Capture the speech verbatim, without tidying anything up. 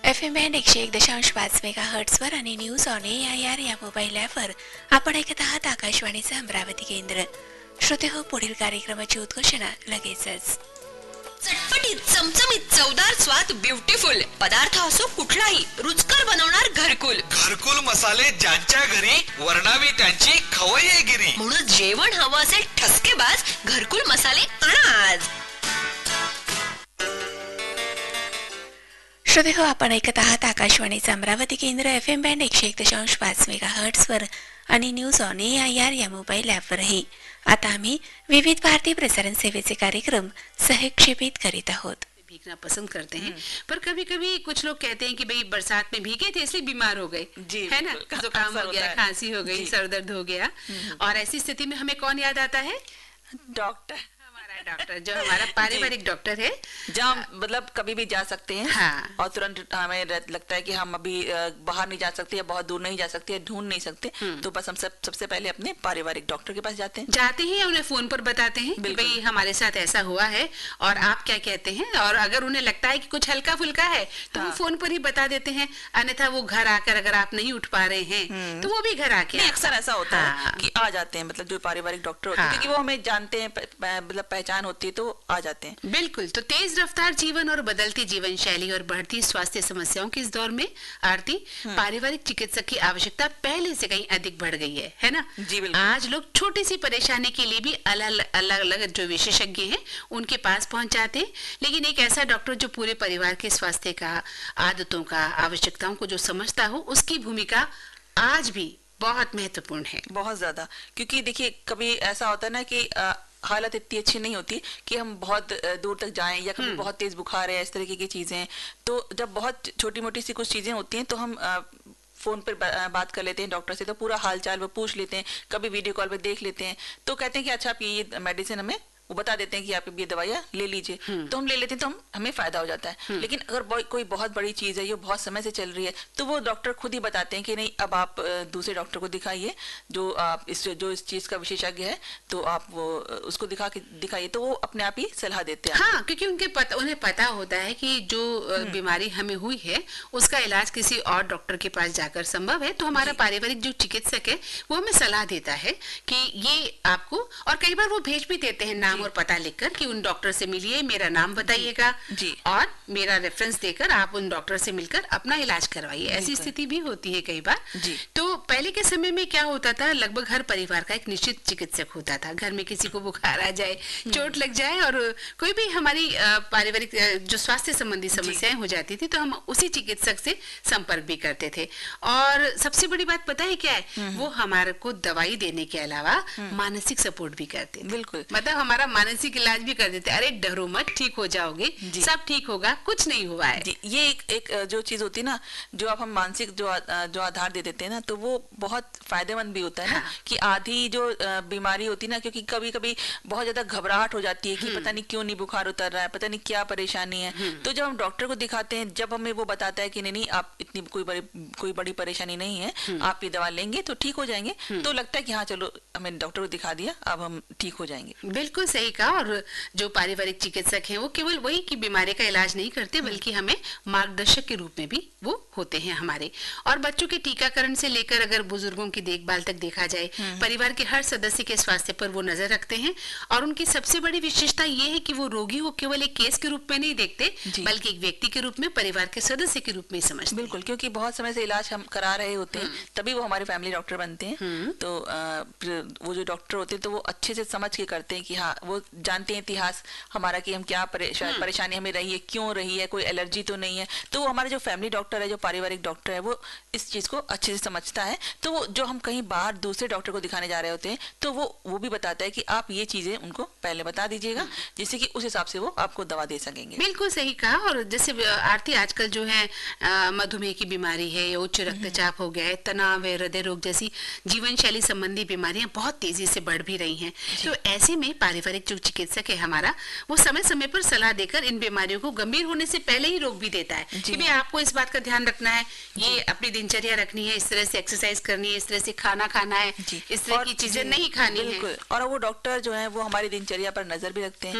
F M band एकशे एक दशांश पाच मेगा हर्ट्सवर आणि news on A I R या मोबाईल ॲपवर आपण ऐकत आहात आकाशवाणीचं अमरावती केंद्र. श्रोते हो, पुढील कार्यक्रमाची उद्घोषणा लगेचच. चटपटीत, चमचमीत, चवदार स्वाद, ब्युटिफुल पदार्थ असो कुठलाही रुचकर बनवणार घरकुल. घरकुल मसाले ज्यांच्या घरी वर्णावी त्यांची खवय्ये गिरी. म्हणून जेवण हवं असेल ठसकेबाज घरकुल मसाले आणा आज. श्रोते हो, आपण ऐकत आहात आकाशवाणीचं अमरावती केंद्र एफ एम बँड एकशे एक दशांश पाच मेगा हर्ट्सवर आणि news on A I R या मोबाईल ॲपवरही. आता आम्ही विविध भारतीय प्रसारण सेवेचे कार्यक्रम सहक्षेपित करीत आहोत. भीगना पसंद करते हैं, पर कभी कभी कुछ लोग कहते हैं कि भाई बरसात में भीगे थे इसलिए बीमार हो गए, है ना, जुकाम हो गया, खांसी हो गई, सर दर्द हो गया. और ऐसी स्थिति में हमें कौन याद आता है? डॉक्टर. डॉक्टर जो हमारा पारिवारिक डॉक्टर है, जहाँ मतलब कभी भी जा सकते हैं. हाँ. और तुरंत हमें लगता है कि हम अभी बाहर नहीं जा सकते या बहुत दूर नहीं जा सकते, ढूंढ नहीं सकते, तो बस हम सब सबसे पहले अपने पारिवारिक डॉक्टर के पास जाते हैं. जाते हैं, उन्हें फोन पर बताते हैं कि भाई हमारे साथ ऐसा हुआ है और आप क्या कहते हैं. और अगर उन्हें लगता है कि कुछ हल्का फुल्का है तो हाँ. वो फोन पर ही बता देते हैं. अन्यथा वो घर आकर अगर आप नहीं उठ पा रहे हैं तो वो भी घर आके अक्सर ऐसा होता है कि आ जाते हैं, मतलब जो पारिवारिक डॉक्टर होते हैं, क्योंकि वो हमें जानते हैं, मतलब पहचान होती है, तो आ जाते हैं. बिल्कुल. तो तेज रफ्तार जीवन और बदलती जीवन शैली और बढ़ती स्वास्थ्य समस्याओं के इस दौर में आरती, पारिवारिक चिकित्सक की आवश्यकता पहले से कहीं अधिक बढ़ गई है, है ना? जी बिल्कुल. आज लोग छोटी सी परेशानी के लिए भी अलग अलग अलग जो विशेषज्ञ हैं उनके पास पहुंच जाते हैं. लेकिन एक ऐसा डॉक्टर जो पूरे परिवार के स्वास्थ्य का, आदतों का, आवश्यकताओं को जो समझता हो, उसकी भूमिका आज भी बहुत महत्वपूर्ण है. बहुत ज्यादा. क्योंकि देखिए, कभी ऐसा होता है ना कि आ, हालत इतनी अच्छी नहीं होती कि हम बहुत दूर तक जाएं, या कभी बहुत तेज बुखार है, इस तरीके की चीजें. तो जब बहुत छोटी मोटी सी कुछ चीजें होती हैं तो हम आ, फोन पर बात कर लेते हैं डॉक्टर से, तो पूरा हालचाल वो पूछ लेते हैं, कभी वीडियो कॉल पे देख लेते हैं, तो कहते हैं कि अच्छा आप ये मेडिसिन हमें वो बता देते हैं कि आप ये दवाइयाँ ले लीजिए. तो हम ले लेते हैं, तो हम हमें फायदा हो जाता है. लेकिन अगर कोई बहुत बड़ी चीज है, ये बहुत समय से चल रही है, तो वो डॉक्टर खुद ही बताते हैं कि नहीं, अब आप दूसरे डॉक्टर को दिखाइए जो आप इस जो इस चीज का विशेषज्ञ है, तो आप वो उसको दिखा के दिखाइए. तो वो अपने आप ही सलाह देते हैं. हाँ, क्योंकि उनके पता, उन्हें पता होता है कि जो बीमारी हमें हुई है उसका इलाज किसी और डॉक्टर के पास जाकर संभव है. तो हमारा पारिवारिक जो चिकित्सक है वो हमें सलाह देता है कि ये आपको, और कई बार वो भेज भी देते हैं नाम और पता लिखकर कि उन डॉक्टर से मिलिए, मेरा नाम बताइएगा और मेरा रेफरेंस देकर आप उन डॉक्टर से मिलकर अपना इलाज करवाइए. ऐसी स्थिति भी होती है कई बार. तो पहले के समय में क्या होता था, लगभग हर परिवार का एक निश्चित चिकित्सक होता था. घर में किसी को बुखार आ जाए, चोट लग जाए और कोई भी हमारी पारिवारिक जो स्वास्थ्य संबंधी समस्याएं हो जाती थी, तो हम उसी चिकित्सक से संपर्क भी करते थे. और सबसे बड़ी बात पता है क्या है, वो हमारे को दवाई देने के अलावा मानसिक सपोर्ट भी करते थे. बिल्कुल. मतलब हमारा मानसिक इलाज भी कर देते. अरे डरो मत, ठीक हो जाओगे, सब ठीक होगा, कुछ नहीं हुआ है. ये एक एक जो चीज होती है ना, जो आप हम मानसिक जो जो आधार दे देते हैं ना, तो वो बहुत फायदेमंद भी होता है ना. कि आधी जो बीमारी होती है ना, क्योंकि कभी कभी बहुत ज्यादा घबराहट हो जाती है कि पता नहीं क्यों नहीं बुखार उतर रहा है, पता नहीं क्या परेशानी है. तो जब हम डॉक्टर को दिखाते हैं, जब हमें वो बताता है कि नहीं नहीं आप इतनी कोई बड़ी कोई बड़ी परेशानी नहीं है, आप ये दवा लेंगे तो ठीक हो जाएंगे, तो लगता है कि हाँ चलो हमें डॉक्टर को दिखा दिया, अब हम ठीक हो जाएंगे. बिल्कुल सही कहा. और जो पारिवारिक चिकित्सक हैं वो केवल वही की बीमारी का इलाज नहीं करते, बल्कि हमें मार्गदर्शक के रूप में भी वो होते हैं हमारे. और बच्चों के टीकाकरण से लेकर अगर बुजुर्गों की देखभाल तक देखा जाए, परिवार के हर सदस्य के स्वास्थ्य पर वो नजर रखते हैं. और उनकी सबसे बड़ी विशेषता ये है कि वो रोगी को केवल एक केस के रूप में नहीं देखते, बल्कि एक व्यक्ति के रूप में, परिवार के सदस्य के रूप में समझते. बिल्कुल. क्योंकि बहुत समय से इलाज हम करा रहे होते हैं, तभी वो हमारे फैमिली डॉक्टर बनते हैं. तो वो जो डॉक्टर होते हैं तो वो अच्छे से समझ के करते हैं कि हाँ, वो जानते हैं इतिहास हमारा कि हम क्या परेशानी परेशानी हमें रही है, क्यों रही है, कोई एलर्जी तो नहीं है. तो वो हमारे जो फैमिली डॉक्टर है, जो पारिवारिक डॉक्टर है, वो इस चीज को अच्छे से समझता है. तो वो जो हम कहीं बाहर दूसरे डॉक्टर को दिखाने जा रहे होते हैं, तो वो वो भी बताता है कि आप ये चीजें उनको पहले बता दीजिएगा, जिससे कि उस हिसाब से वो आपको दवा दे सकेंगे. बिल्कुल सही कहा. और जैसे आरती, आजकल जो है मधुमेह की बीमारी है, उच्च रक्तचाप हो गया है, तनाव है, हृदय रोग जैसी जीवन शैली संबंधी बीमारियां बहुत तेजी से बढ़ भी रही हैं. तो ऐसे में पारिवारिक जो चिकित्सक है हमारा, वो समय समय पर सलाह देकर इन बीमारियों को गंभीर होने से पहले ही रोक भी देता है कि भाई आपको इस बात का ध्यान रखना है, ये अपनी दिनचर्या रखनी है, इस तरह से एक्सरसाइज करनी है, इस तरह से खाना खाना है, इस तरह की चीजें नहीं खानी है. और वो डॉक्टर जो है वो हमारी दिनचर्या पर नजर भी रखते हैं.